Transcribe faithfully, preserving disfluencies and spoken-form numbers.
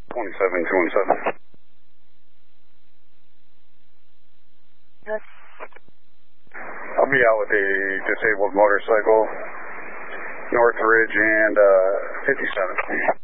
twenty-seven two one seven. Yes. I'll be out with a disabled motorcycle, North Ridge and uh, fifty-seven.